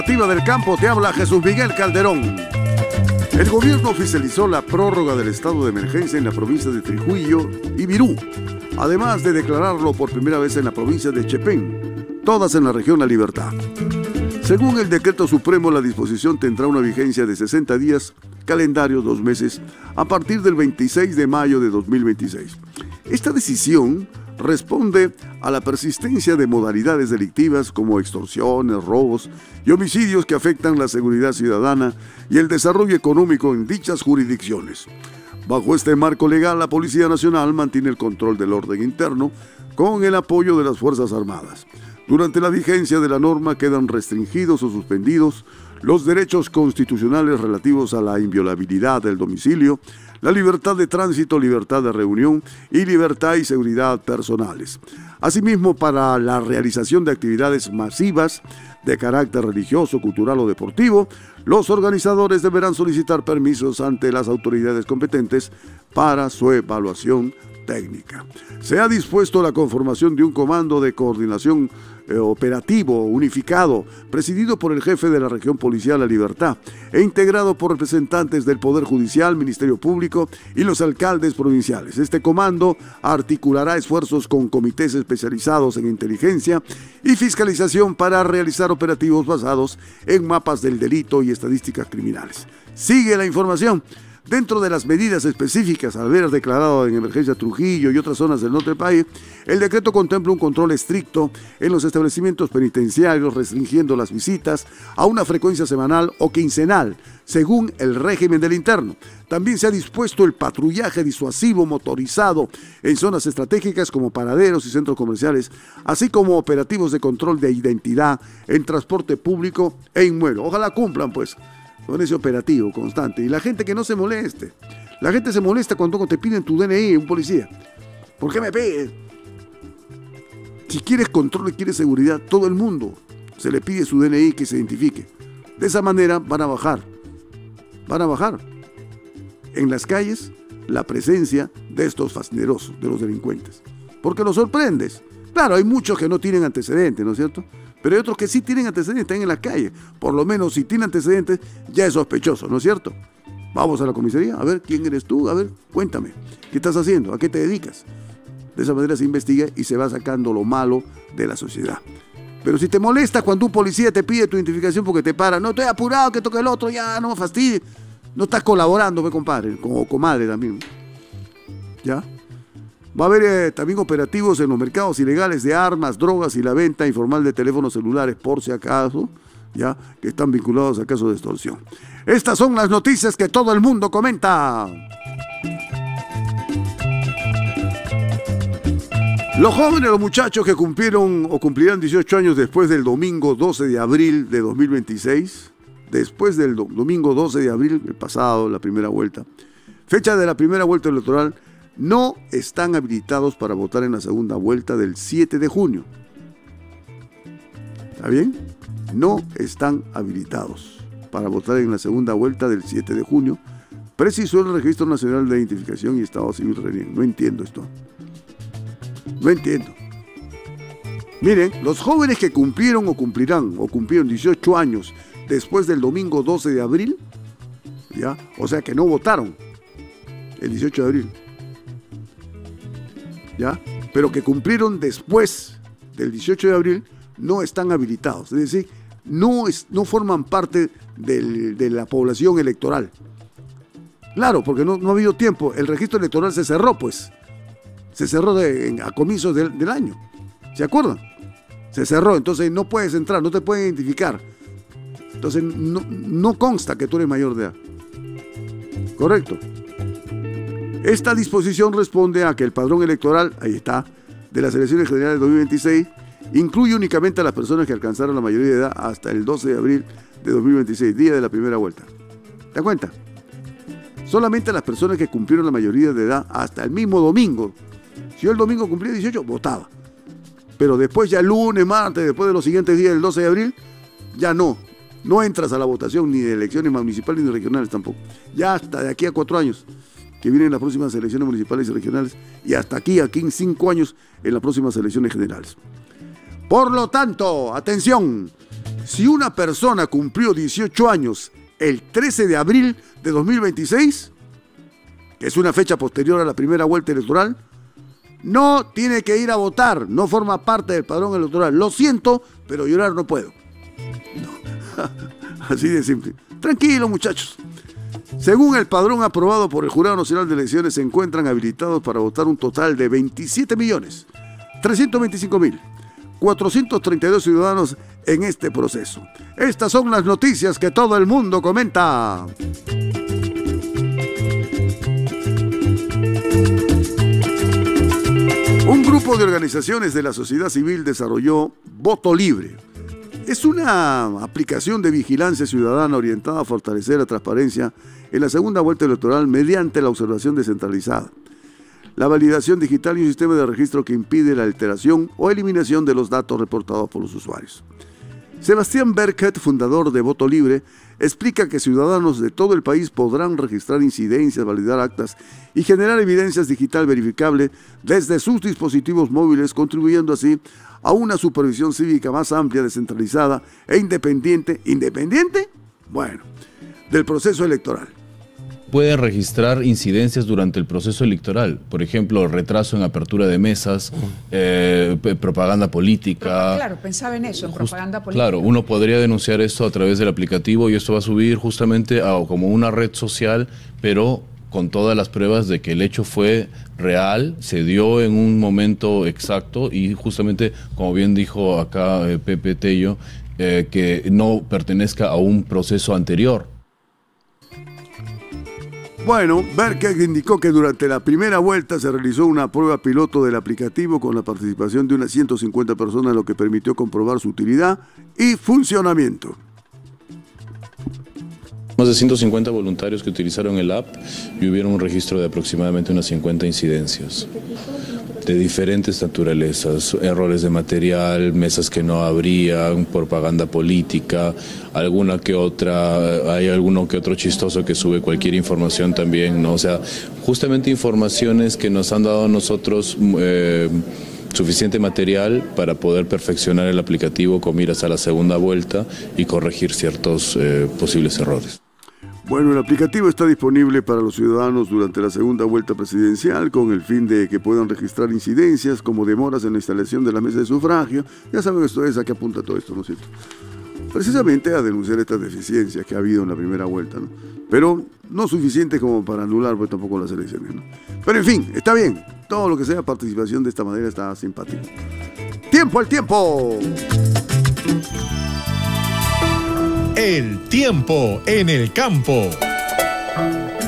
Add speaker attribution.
Speaker 1: Del campo te habla Jesús Miguel Calderón. El gobierno oficializó la prórroga del estado de emergencia en la provincia de Trujillo y Virú, además de declararlo por primera vez en la provincia de Chepén, todas en la región La Libertad. Según el decreto supremo, la disposición tendrá una vigencia de 60 días, calendario 2 meses, a partir del 26 de mayo de 2026. Esta decisión responde a la persistencia de modalidades delictivas como extorsiones, robos y homicidios que afectan la seguridad ciudadana y el desarrollo económico en dichas jurisdicciones. Bajo este marco legal, la Policía Nacional mantiene el control del orden interno con el apoyo de las Fuerzas Armadas. Durante la vigencia de la norma quedan restringidos o suspendidos los derechos constitucionales relativos a la inviolabilidad del domicilio, la libertad de tránsito, libertad de reunión y libertad y seguridad personales. Asimismo, para la realización de actividades masivas de carácter religioso, cultural o deportivo, los organizadores deberán solicitar permisos ante las autoridades competentes para su evaluación técnica. Se ha dispuesto la conformación de un comando de coordinación operativo unificado, presidido por el jefe de la región policial La Libertad e integrado por representantes del Poder Judicial, Ministerio Público y los alcaldes provinciales. Este comando articulará esfuerzos con comités especializados en inteligencia y fiscalización para realizar operativos basados en mapas del delito y estadísticas criminales. Sigue la información. Dentro de las medidas específicas al haber declarado en emergencia Trujillo y otras zonas del norte del país, el decreto contempla un control estricto en los establecimientos penitenciarios, restringiendo las visitas a una frecuencia semanal o quincenal, según el régimen del interno. También se ha dispuesto el patrullaje disuasivo motorizado en zonas estratégicas como paraderos y centros comerciales, así como operativos de control de identidad en transporte público e inmueble. Ojalá cumplan, pues, con ese operativo constante. Y la gente que no se moleste. La gente se molesta cuando te piden tu DNI, un policía. ¿Por qué me pides? Si quieres control y quieres seguridad, todo el mundo se le pide su DNI que se identifique. De esa manera van a bajar. Van a bajar en las calles la presencia de estos fascinerosos, de los delincuentes. Porque los sorprendes. Claro, hay muchos que no tienen antecedentes, ¿no es cierto? Pero hay otros que sí tienen antecedentes, están en la calle. Por lo menos si tienen antecedentes, ya es sospechoso, ¿no es cierto? Vamos a la comisaría, a ver, ¿quién eres tú? A ver, cuéntame, ¿qué estás haciendo? ¿A qué te dedicas? De esa manera se investiga y se va sacando lo malo de la sociedad. Pero si te molesta cuando un policía te pide tu identificación porque te para, no, estoy apurado, que toque el otro, ya, no me fastidies. No estás colaborando, compadre, como comadre también. ¿Ya? Va a haber también operativos en los mercados ilegales de armas, drogas y la venta informal de teléfonos celulares, por si acaso, ya, que están vinculados a casos de extorsión. Estas son las noticias que todo el mundo comenta. Los jóvenes, los muchachos que cumplieron o cumplirán 18 años después del domingo 12 de abril de 2026, después del domingo 12 de abril, el pasado, la primera vuelta, fecha de la primera vuelta electoral, no están habilitados para votar en la segunda vuelta del 7 de junio. ¿Está bien? No están habilitados para votar en la segunda vuelta del 7 de junio, precisó el Registro Nacional de Identificación y Estado Civil RENIE. No entiendo esto. No entiendo. Miren, los jóvenes que cumplieron o cumplirán o cumplieron 18 años después del domingo 12 de abril, ¿ya? O sea que no votaron el 18 de abril, ¿ya? Pero que cumplieron después del 18 de abril, no están habilitados. Es decir, no forman parte de la población electoral. Claro, porque no ha habido tiempo. El registro electoral se cerró, pues. Se cerró a comienzos del año. ¿Se acuerdan? Se cerró, entonces no puedes entrar, no te pueden identificar. Entonces no consta que tú eres mayor de edad. ¿Correcto? Esta disposición responde a que el padrón electoral, ahí está, de las elecciones generales de 2026, incluye únicamente a las personas que alcanzaron la mayoría de edad hasta el 12 de abril de 2026, día de la primera vuelta. ¿Te das cuenta? Solamente a las personas que cumplieron la mayoría de edad hasta el mismo domingo. Si yo el domingo cumplía 18, votaba. Pero después ya lunes, martes, después de los siguientes días del 12 de abril, ya no entras a la votación ni de elecciones municipales ni regionales tampoco. Ya hasta de aquí a 4 años, que vienen las próximas elecciones municipales y regionales, y hasta aquí en 5 años en las próximas elecciones generales. Por lo tanto, atención, Si una persona cumplió 18 años el 13 de abril de 2026, que es una fecha posterior a la primera vuelta electoral, no tiene que ir a votar, no forma parte del padrón electoral. Lo siento, pero llorar no puedo. No. Así de simple. Tranquilo, muchachos. Según el padrón aprobado por el Jurado Nacional de Elecciones, se encuentran habilitados para votar un total de 27.325.432 ciudadanos en este proceso. Estas son las noticias que todo el mundo comenta. Un grupo de organizaciones de la sociedad civil desarrolló Voto Libre. Es una aplicación de vigilancia ciudadana orientada a fortalecer la transparencia en la segunda vuelta electoral mediante la observación descentralizada, la validación digital y un sistema de registro que impide la alteración o eliminación de los datos reportados por los usuarios. Sebastián Berket, fundador de Voto Libre, explica que ciudadanos de todo el país podrán registrar incidencias, validar actas y generar evidencias digital verificable desde sus dispositivos móviles, contribuyendo así a una supervisión cívica más amplia, descentralizada e independiente. ¿Independiente? Bueno, del proceso electoral.
Speaker 2: Puede registrar incidencias durante el proceso electoral, por ejemplo, retraso en apertura de mesas, propaganda política.
Speaker 3: Claro, pensaba en eso, en propaganda política.
Speaker 2: Claro, uno podría denunciar esto a través del aplicativo y esto va a subir justamente como una red social, pero con todas las pruebas de que el hecho fue real, se dio en un momento exacto y justamente, como bien dijo acá Pepe Tello, que no pertenezca a un proceso anterior.
Speaker 1: Bueno, Berket indicó que durante la primera vuelta se realizó una prueba piloto del aplicativo con la participación de unas 150 personas, lo que permitió comprobar su utilidad y funcionamiento.
Speaker 2: Más de 150 voluntarios que utilizaron el app y hubieron un registro de aproximadamente unas 50 incidencias de diferentes naturalezas, errores de material, mesas que no abrían, propaganda política, alguno que otro chistoso que sube cualquier información también, ¿no? O sea, justamente informaciones que nos han dado a nosotros suficiente material para poder perfeccionar el aplicativo con miras a la segunda vuelta y corregir ciertos posibles errores.
Speaker 1: Bueno, el aplicativo está disponible para los ciudadanos durante la segunda vuelta presidencial con el fin de que puedan registrar incidencias como demoras en la instalación de la mesa de sufragio. Ya saben ustedes a qué apunta todo esto, ¿no es cierto? Precisamente a denunciar estas deficiencias que ha habido en la primera vuelta, ¿no? Pero no suficiente como para anular pues tampoco las elecciones, ¿no? Pero en fin, está bien. Todo lo que sea participación de esta manera está simpático. ¡Tiempo al tiempo!
Speaker 4: El tiempo en el campo.